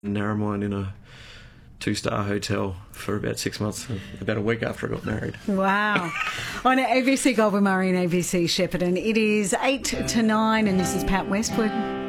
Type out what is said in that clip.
Narromine in a 2-star hotel for about 6 months, about a week after I got married. Wow. On ABC Goldwyn Murray and ABC Shepparton, it is 8 to 9, and this is Pat Westwood.